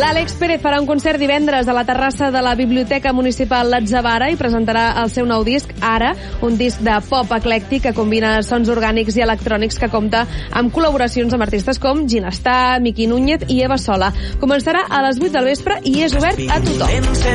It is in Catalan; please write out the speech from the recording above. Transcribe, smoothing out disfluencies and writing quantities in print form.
L'Àlex Pérez farà un concert divendres a la terrassa de la Biblioteca Municipal Latzavara i presentarà el seu nou disc, Ara, un disc de pop eclèctic que combina sons orgànics i electrònics que compta amb col·laboracions amb artistes com Ginestà, Miqui Núñez i Eva Sola. Començarà a les 8 del vespre i és obert a tothom.